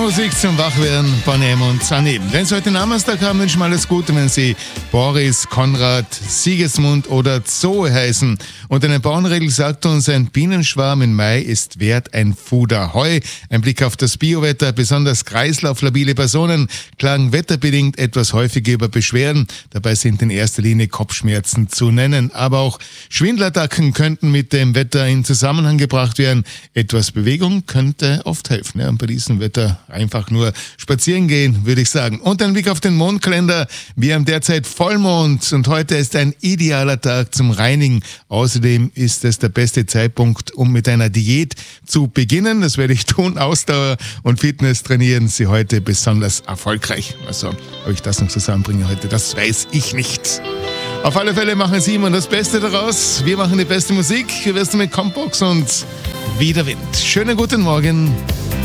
Musik zum Wachwerden, Bonnem und Zaneben. Wenn Sie heute Namenstag haben, wünschen wir alles Gute, wenn Sie Boris, Konrad, Sigismund oder Zoe heißen. Und eine Bauernregel sagt uns, ein Bienenschwarm im Mai ist wert ein Fuder Heu. Ein Blick auf das Biowetter, besonders kreislauflabile Personen klagen wetterbedingt etwas häufiger über Beschwerden. Dabei sind in erster Linie Kopfschmerzen zu nennen. Aber auch Schwindelattacken könnten mit dem Wetter in Zusammenhang gebracht werden. Etwas Bewegung könnte oft helfen. Ja, und bei diesem Wetter einfach nur spazieren gehen, würde ich sagen. Und ein Blick auf den Mondkalender. Wir haben derzeit Vollmond und heute ist ein idealer Tag zum Reinigen. Außerdem ist es der beste Zeitpunkt, um mit einer Diät zu beginnen. Das werde ich tun. Ausdauer und Fitness trainieren Sie heute besonders erfolgreich. Also, ob ich das noch zusammenbringe heute, das weiß ich nicht. Auf alle Fälle machen Sie immer das Beste daraus. Wir machen die beste Musik. Wir wirst mit Combox und Wieder Wind. Schönen guten Morgen.